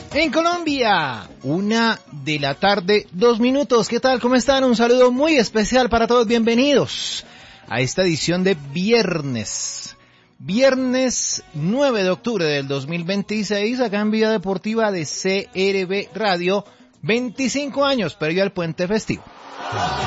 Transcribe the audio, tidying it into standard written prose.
En Colombia, 1:00 p.m, ¿Qué tal? ¿Cómo están? Un saludo muy especial para todos. Bienvenidos a esta edición de viernes 9 de octubre del 2026, acá en Vida Deportiva de CRB Radio. 25 años, previo al puente festivo.